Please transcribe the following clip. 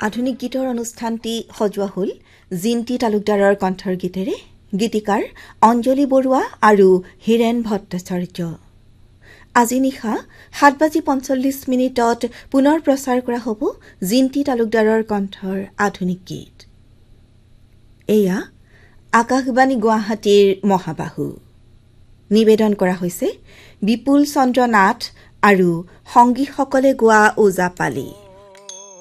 আধুনিক গীতৰ অনুষ্ঠানটি সজোৱা হ'ল জিন্তি তালুকদাৰৰ কণ্ঠৰ গীতেৰে গীতিকাৰ অঞ্জলি বৰুৱা আৰু হিৰেণ ভট্টাচাৰ্য। আজি নিশা 7:45 পুনৰ প্ৰচাৰ কৰা হ'ব জিন্তি তালুকদাৰৰ কণ্ঠৰ আধুনিক গীত। এয়া আকাশবাণী গুৱাহাটীৰ মহাবাহু। নিবেদন কৰা হৈছে বিপুল চন্দ্ৰ নাথ আৰু সংগীসকলে গোৱা ওজাপালি।